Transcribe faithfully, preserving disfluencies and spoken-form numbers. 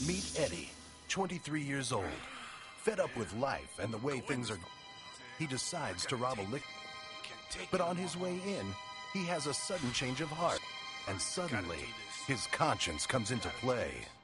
Meet Eddie, twenty-three years old. Fed up with life and the way things are, he decides to rob a liquor. But on his way in, he has a sudden change of heart. And suddenly, his conscience comes into play.